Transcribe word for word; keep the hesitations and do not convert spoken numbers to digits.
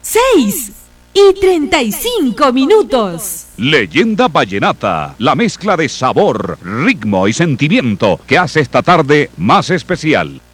seis y treinta y cinco minutos. Leyenda Vallenata, la mezcla de sabor, ritmo y sentimiento que hace esta tarde más especial.